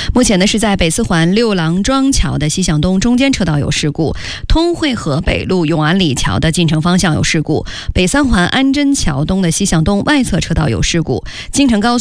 目前呢是在北四环六郎庄桥的西向东中间车道有事故，通惠河北路永安里桥的进城方向有事故，北三环安贞桥东的西向东外侧车道有事故，京承高速